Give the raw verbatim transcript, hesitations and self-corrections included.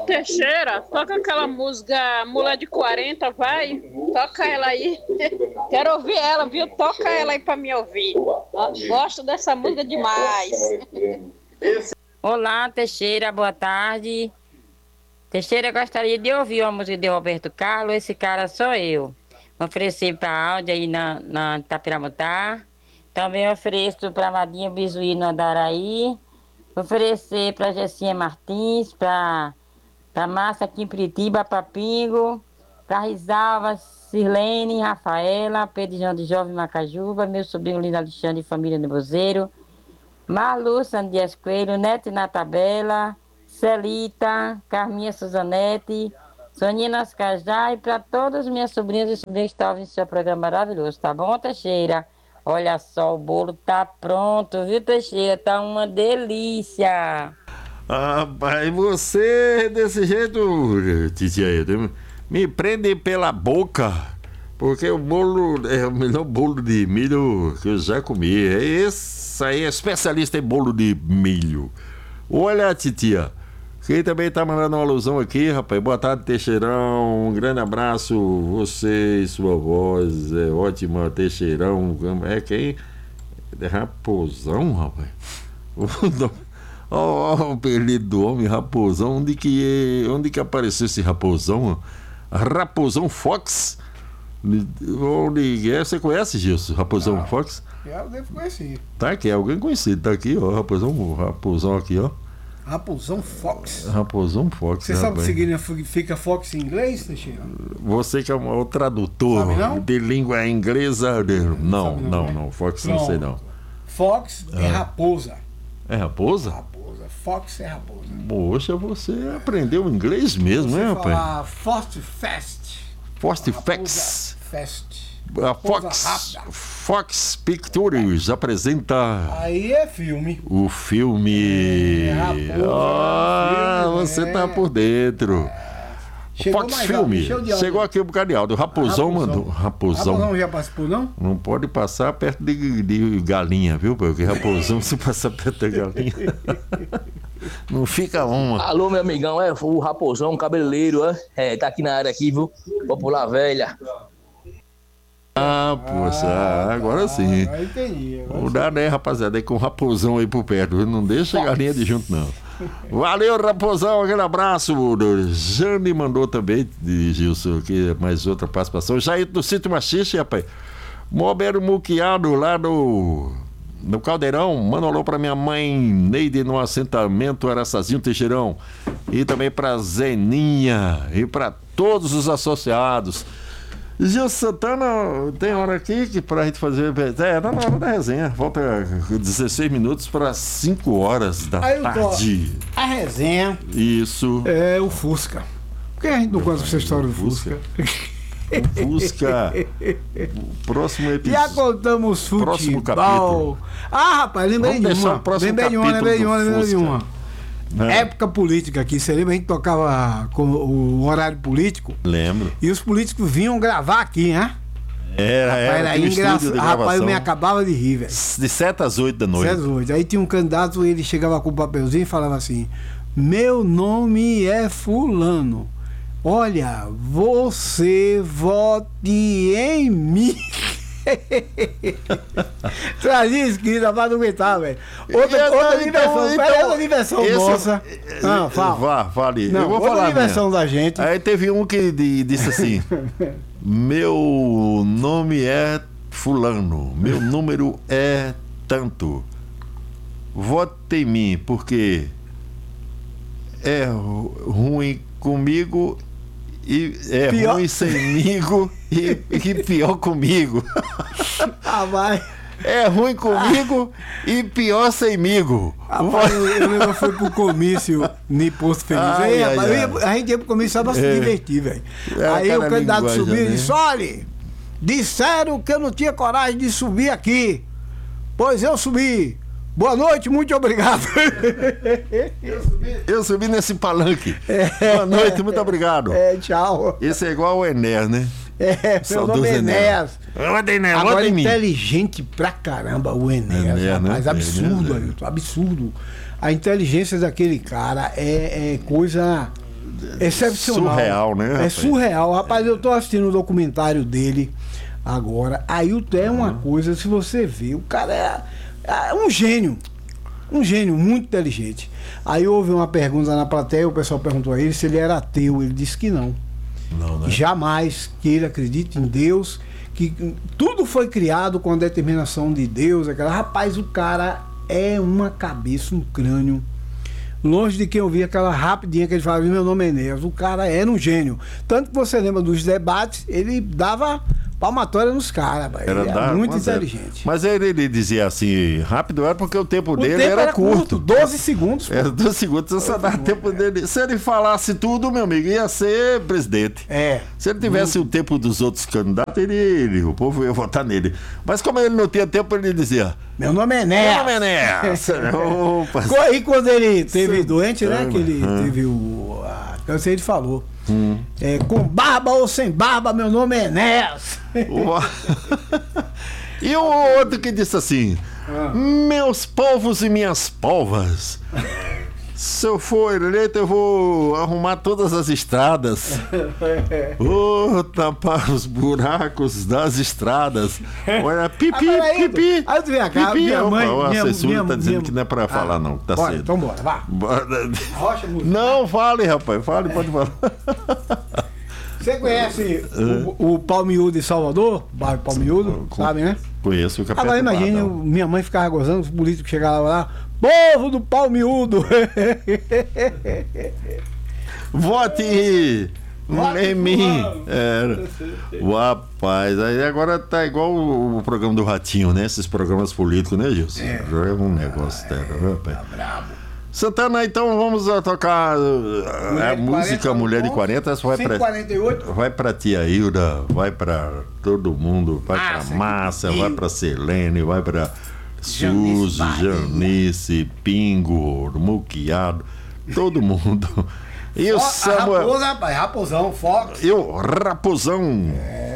Teixeira, toca aquela música Mulher de quarenta, vai. Toca ela aí. Quero ouvir ela, viu? Toca ela aí pra me ouvir. Gosto dessa música demais. Olá, Teixeira, boa tarde. Teixeira, gostaria de ouvir uma música de Roberto Carlos. Esse cara sou eu. Ofereci para áudio aí na, na Itapiramutá. Também ofereço para Madinha Bizuí no Andaraí. Oferecer para Jessinha Martins, para Márcia aqui em Piritiba, para Pingo, para Risalva, Sirlene, Rafaela, Pedro João de Jovem Macajuba, meu sobrinho Lindo Alexandre e família do Bozeiro, Marlu Sandias Coelho, Neto na Tabela, Celita, Carminha Suzanete, Soninha Cajá e para todas as minhas sobrinhas e sobrinhos que estavam em seu programa maravilhoso, tá bom, Teixeira? Olha só, o bolo tá pronto, viu, Teixeira? Tá uma delícia. Ah, pai, você desse jeito, titia, me prende pela boca, porque o bolo é o melhor bolo de milho que eu já comi. Esse aí é especialista em bolo de milho. Olha, titia, quem também tá mandando uma alusão aqui, rapaz. Boa tarde, Teixeirão. Um grande abraço. Você e sua voz é ótima, Teixeirão. É quem? É Raposão, rapaz. Olha o apelido do homem, Raposão. Onde que, onde que apareceu esse Raposão? Raposão Fox? Onde é? Você conhece, Gilson? Raposão ah, Fox? Eu devo conhecer. Tá aqui, é alguém conhecido. Tá aqui, ó. Raposão, Raposão aqui, ó. Raposão Fox. Raposão Fox. Você sabe o que significa Fox em inglês, Teixeira? Você que é o tradutor de língua inglesa. De... Não, não, não, não, não. Fox não, não sei não. Fox é ah. raposa. É raposa? Raposa. Fox é raposa. Poxa, você aprendeu inglês mesmo, né, rapaz? Forte Fest. Forte Fest. Fest. A Fox, Fox Pictures apresenta. Aí é filme. O filme. É, raposa, ah, filme, você é. tá por dentro. É. Chegou Fox Filme. Chegou aqui o Bocadial do Raposão, mandou. Raposão. Raposão já participou, não? Não pode passar perto de, de galinha, viu? Porque Raposão, se passar perto da galinha. Não fica uma. Alô, meu amigão, é o Raposão, cabeleireiro, é? É, tá aqui na área aqui, viu? Popular velha. Ah, poxa, ah, agora sim. Ah, entendi. Não dá, né, rapaziada? Aí com o Raposão aí por perto. Não deixa a galinha de junto, não. Valeu, Raposão, aquele abraço. Jane mandou também, de Gilson, aqui mais outra participação. Jair do Sítio Machixe, rapaz. Mobeiro Muquiado lá no, no Caldeirão. Manda um alô pra minha mãe Neide no assentamento Araçazinho Teixeirão. E também pra Zeninha e pra todos os associados. Gil Santana, tem hora aqui que pra gente fazer. É, tá na hora da resenha. Falta dezesseis minutos para cinco horas da Aí tarde. Tô, a resenha. Isso. É o Fusca. Por que a gente não conta essa história do Fusca? O Fusca. O próximo episódio. Já contamos futebol. Próximo capítulo. Ah, rapaz, lembrei Vamos de uma. Lembrei de uma, lembrei de uma, lembrei de uma. É. Época política aqui, você lembra? A gente tocava com o horário político. Lembro. E os políticos vinham gravar aqui, né? Era, rapaz, era, era engraçado. Rapaz, eu me acabava de rir, velho. De sete às oito da noite. sete às oito. Aí tinha um candidato, ele chegava com um papelzinho e falava assim: meu nome é fulano. Olha, você vote em mim. Trazia escrita pra não aguentar, velho. Outra, então, outra diversão, então, pera, outra diversão esse, nossa. Não, fala. Vá, fale. Não, eu vou outra falar. diversão minha. Da gente. Aí teve um que disse assim: meu nome é fulano, meu número é tanto. Vote em mim, porque é ruim comigo e é pior. Ruim semigo e, e pior comigo. Ah, vai. É ruim comigo ah. e pior semigo. Rapaz, eu, eu lembro que fui pro comício no Posto Feliz. Ai, aí, ai, rapaz, ai. Ia, a gente ia pro comício só pra se é. divertir, velho. É, aí o candidato subiu e disse: olha, disseram que eu não tinha coragem de subir aqui. Pois eu subi. Boa noite, muito obrigado. Eu subi, eu subi nesse palanque. É. Boa noite, muito obrigado. É, tchau. Esse é igual o Enéas, né? É, meu nome é Enéas. Enéas. Agora é inteligente pra caramba o Enéas, Enéas rapaz. Né? Absurdo, Enéas, Ailton, absurdo. A inteligência daquele cara é, é coisa excepcional. Surreal, né? É rapaz? surreal. Rapaz, eu tô assistindo o documentário dele agora. Ailton é uma coisa, se você vê, o cara é, é um gênio. Um gênio muito inteligente. Aí houve uma pergunta na plateia, o pessoal perguntou a ele se ele era ateu. Ele disse que não. Não, né? Jamais que ele acredite em Deus, que tudo foi criado com a determinação de Deus. Aquela... Rapaz, o cara é uma cabeça, um crânio. Longe de quem ouvia aquela rapidinha que ele falava, meu nome é Enéas. O cara era um gênio. Tanto que você lembra dos debates, ele dava palmatória nos caras. Ele era dar, muito mas era. inteligente. Mas ele, ele dizia assim, rápido era porque o tempo O dele tempo era, era curto, curto. doze segundos. pô. Era doze segundos, só dava tempo dele. Se ele falasse tudo, meu amigo, ia ser presidente. É. Se ele tivesse o tempo dos outros candidatos, ele, ele, o povo ia votar nele. Mas como ele não tinha tempo, ele dizia: Meu nome é Enéas. Meu nome é Enéas. Opa. E quando ele teve Santana. doente, né? Que ele Hum. teve o. A câncer, ele falou. Hum. É, com barba ou sem barba, meu nome é Enéas. E o outro que disse assim: Meus povos e minhas povas, se eu for eleito, eu vou arrumar todas as estradas. Vou tapar os buracos das estradas. Olha, pipi, Ah, peraí, pipi. aí tu vem cá, pipi. minha Opa, mãe- a minha- censura minha- tá dizendo minha- que não é pra falar, Ah, não. Tá bora, cedo. então bora, vá. Bora. Rocha música. Não, fale, rapaz. Fale, pode falar. Você conhece o, o Palmiúdo de Salvador? Bairro Palmiúdo, Com- sabe, né? Conheço o capeta. Agora imagine, Pardal. minha mãe ficava gozando, os políticos chegavam lá, povo do Palmiúdo! Vote Vote em mim. fulano. Era. O rapaz, aí agora tá igual o, o programa do Ratinho, né? Esses programas políticos, né, Gilson? É, é um negócio sério, né, rapaz? Santana, então vamos a tocar uh, a de música quarenta, Mulher de ponto, quarenta. Essa vai cento e pra, quarenta e oito. vai pra tia Hilda, vai pra todo mundo, vai Márcia, pra Márcia, Hilda. vai pra Selene, vai pra Janice Suzy, Bahia. Janice, Pingo, Muquiado, todo mundo. E o Ó, a Samuel. raposa, rapaz, raposão, Fox. E o Raposão. É.